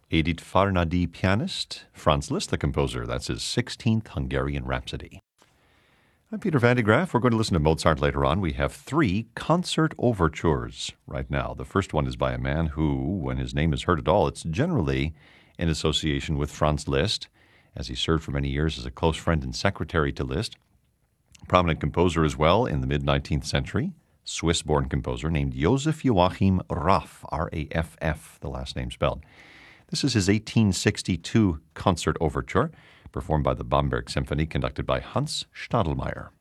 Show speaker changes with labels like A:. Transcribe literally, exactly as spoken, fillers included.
A: Edith Farnady, pianist. Franz Liszt, the composer. That's his sixteenth Hungarian Rhapsody. I'm Peter Van de Graaff. We're going to listen to Mozart later on. We have three concert overtures right now. The first one is by a man who, when his name is heard at all, it's generally in association with Franz Liszt, as he served for many years as a close friend and secretary to Liszt. Prominent composer as well in the mid-nineteenth century, Swiss-born composer named Joseph Joachim Raff, R A F F, the last name spelled. This is his eighteen sixty-two concert overture, performed by the Bamberg Symphony, conducted by Hans Stadelmeier.